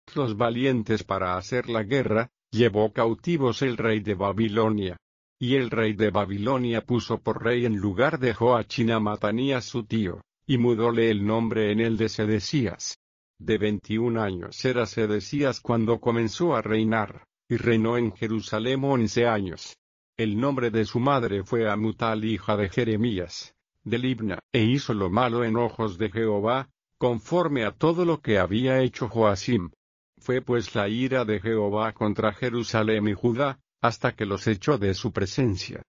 los valientes para hacer la guerra, llevó cautivos el rey de Babilonia. Y el rey de Babilonia puso por rey en lugar de Joachín a Matanías su tío, y mudóle el nombre en el de Sedecías. De 21 años era Sedecías cuando comenzó a reinar, y reinó en Jerusalén 11 años. El nombre de su madre fue Amutal, hija de Jeremías, de Libna, e hizo lo malo en ojos de Jehová, conforme a todo lo que había hecho Joacim. Fue pues la ira de Jehová contra Jerusalén y Judá, hasta que los echó de su presencia.